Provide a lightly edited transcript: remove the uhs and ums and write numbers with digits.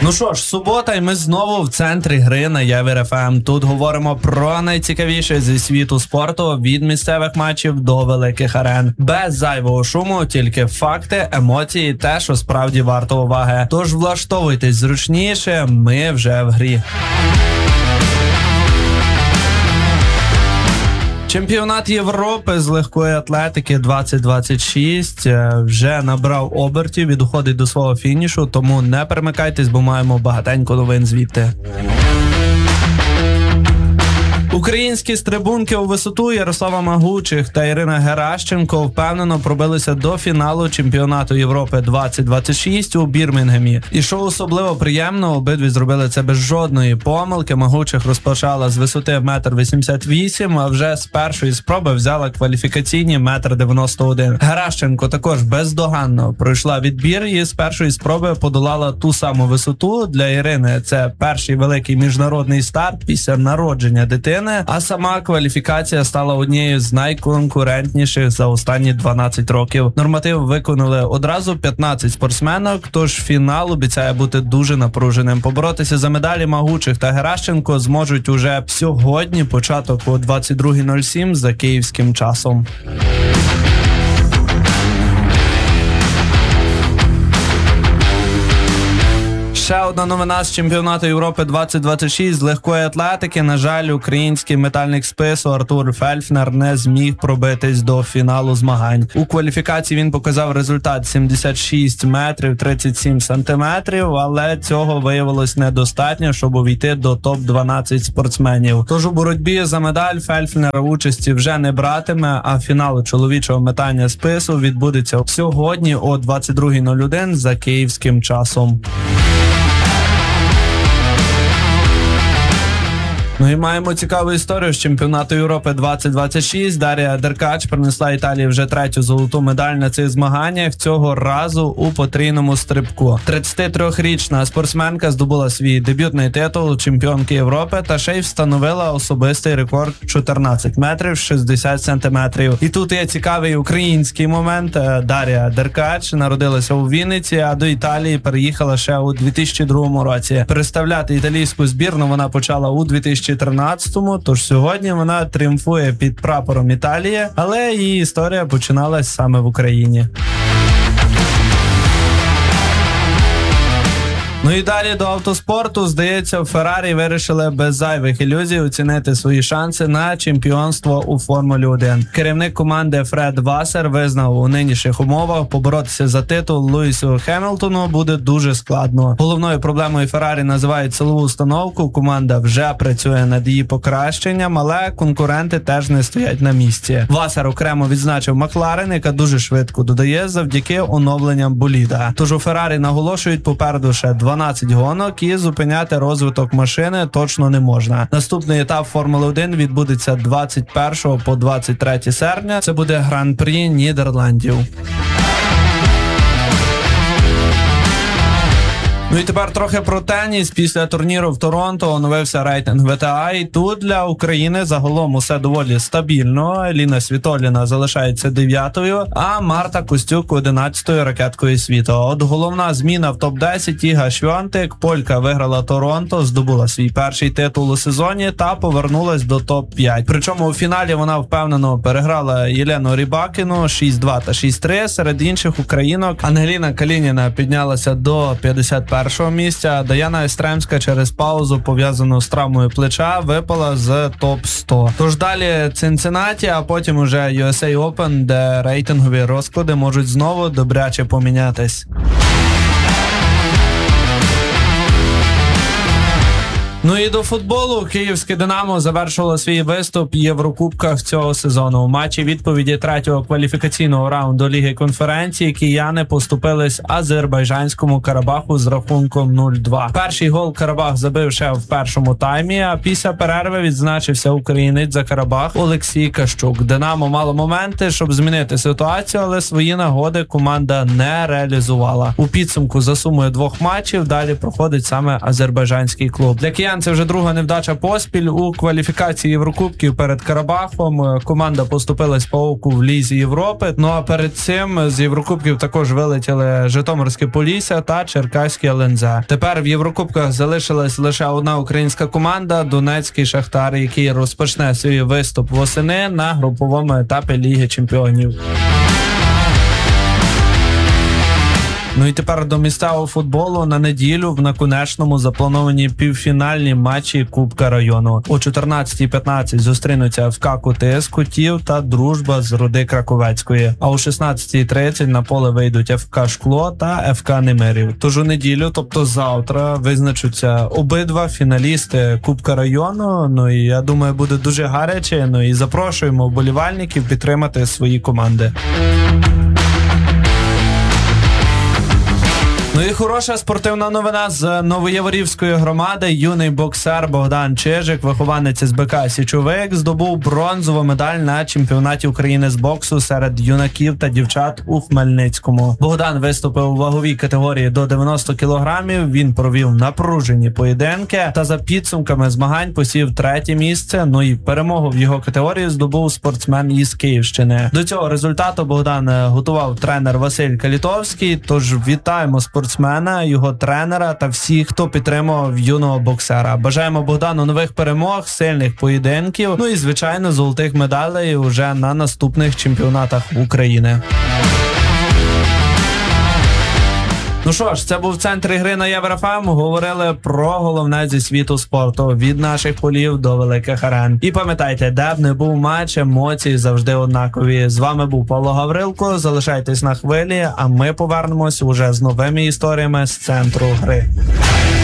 Ну що ж, субота, і ми знову в центрі гри на Явір ФМ. Тут говоримо про найцікавіше зі світу спорту, від місцевих матчів до великих арен. Без зайвого шуму, тільки факти, емоції, те, що справді варто уваги. Тож влаштовуйтесь зручніше, ми вже в грі. Чемпіонат Європи з легкої атлетики 2026 вже набрав обертів і доходить до свого фінішу, тому не перемикайтесь, бо маємо багатенько новин звідти. Українські стрибунки у висоту Ярослава Магучих та Ірина Геращенко впевнено пробилися до фіналу чемпіонату Європи 2026 у Бірмінгемі. І що особливо приємно, обидві зробили це без жодної помилки. Магучих розпочала з висоти 1,88 м, а вже з першої спроби взяла кваліфікаційні 1,91 м. Геращенко також бездоганно пройшла відбір і з першої спроби подолала ту саму висоту. Для Ірини це перший великий міжнародний старт після народження дитини. А сама кваліфікація стала однією з найконкурентніших за останні 12 років. Норматив виконали одразу 15 спортсменок, тож фінал обіцяє бути дуже напруженим. Поборотися за медалі Магучих та Геращенко зможуть уже сьогодні, початок о 22:07 за київським часом. Ще одна новина з чемпіонату Європи 2026 з легкої атлетики. На жаль, український метальник спису Артур Фельфнер не зміг пробитись до фіналу змагань. У кваліфікації він показав результат 76 метрів 37 сантиметрів, але цього виявилось недостатньо, щоб увійти до топ-12 спортсменів. Тож у боротьбі за медаль Фельфнер участі вже не братиме, а фінал чоловічого метання спису відбудеться сьогодні о 22:01 за київським часом. Ну і маємо цікаву історію з чемпіонату Європи 2026. Дар'я Деркач принесла Італії вже третю золоту медаль на цих змаганнях, цього разу у потрійному стрибку. 33-річна спортсменка здобула свій дебютний титул чемпіонки Європи та ще й встановила особистий рекорд 14 метрів 60 сантиметрів. І тут є цікавий український момент. Дар'я Деркач народилася у Вінниці, а до Італії переїхала ще у 2002 році. Представляти італійську збірну вона почала у 2013-му, тож сьогодні вона тріумфує під прапором Італії, але її історія починалась саме в Україні. Ну і далі до автоспорту. Здається, Феррарі вирішили без зайвих ілюзій оцінити свої шанси на чемпіонство у Формулі 1. Керівник команди Фред Вассер визнав, у нинішніх умовах поборотися за титул Луїсу Хемілтону буде дуже складно. Головною проблемою Феррарі називають силову установку. Команда вже працює над її покращенням, але конкуренти теж не стоять на місці. Вассер окремо відзначив Макларен, яка дуже швидко додає завдяки оновленням боліда. Тож у Феррарі наголошують, попереду ще 12 гонок і зупиняти розвиток машини точно не можна. Наступний етап Формули 1 відбудеться 21 по 23 серпня. Це буде Гран-прі Нідерландів. Ну і тепер трохи про теніс. Після турніру в Торонто оновився рейтинг ВТА, і тут для України загалом усе доволі стабільно. Еліна Світоліна залишається 9-ю, а Марта Костюк 11-ю ракеткою світу. От головна зміна в топ-10 – Іга Швьонтек. Полька виграла Торонто, здобула свій перший титул у сезоні та повернулась до топ-5. Причому у фіналі вона впевнено переграла Єлену Рібакіну 6-2 та 6-3. Серед інших українок Ангеліна Калініна піднялася до 51-го місця. Даяна Естремська через паузу, пов'язану з травмою плеча, випала з топ-100. Тож далі Цинциннаті, а потім уже USA Open, де рейтингові розклади можуть знову добряче помінятись. Ну і до футболу. Київське «Динамо» завершило свій виступ в Єврокубках цього сезону. У матчі відповіді третього кваліфікаційного раунду Ліги конференції кияни поступились азербайджанському Карабаху з рахунком 0-2. Перший гол Карабах забив ще в першому таймі, а після перерви відзначився українець за Карабах Олексій Кащук. «Динамо» мало моменти, щоб змінити ситуацію, але свої нагоди команда не реалізувала. У підсумку за сумою двох матчів далі проходить саме азербайджанський клуб. Для киян київчан це вже друга невдача поспіль у кваліфікації Єврокубків перед Карабахом. Команда поступилась по оку в Лізі Європи. Ну а перед цим з Єврокубків також вилетіли Житомирське Полісся та Черкаський ЛНЗ. Тепер в Єврокубках залишилась лише одна українська команда – Донецький Шахтар, який розпочне свій виступ восени на груповому етапі Ліги Чемпіонів. Ну і тепер до місцевого футболу. На неділю в Наконечному заплановані півфінальні матчі Кубка району. О 14:15 зустрінуться ФК Кути з Кутів та Дружба з Руди Краковецької. А о 16:30 на поле вийдуть ФК Шкло та ФК Немирів. Тож у неділю, тобто завтра, визначаться обидва фіналісти Кубка району. Ну і я думаю, буде дуже гаряче. Ну і запрошуємо вболівальників підтримати свої команди. Ну і хороша спортивна новина з Новояворівської громади. Юний боксер Богдан Чижик, вихованець СБК Січовик, здобув бронзову медаль на чемпіонаті України з боксу серед юнаків та дівчат у Хмельницькому. Богдан виступив у ваговій категорії до 90 кілограмів. Він провів напружені поєдинки та за підсумками змагань посів 3-те місце. Ну і перемогу в його категорії здобув спортсмен із Київщини. До цього результату Богдан готував тренер Василь Калітовський. Тож вітаємо спортсмена, його тренера та всіх, хто підтримував юного боксера. Бажаємо Богдану нових перемог, сильних поєдинків, ну і, звичайно, золотих медалей уже на наступних чемпіонатах України. Ну що ж, це був центр ігри на Єврофем. Говорили про головне зі світу спорту. Від наших полів до великих арен. І пам'ятайте, де б не був матч, емоції завжди однакові. З вами був Павло Гаврилко. Залишайтесь на хвилі, а ми повернемось уже з новими історіями з центру гри.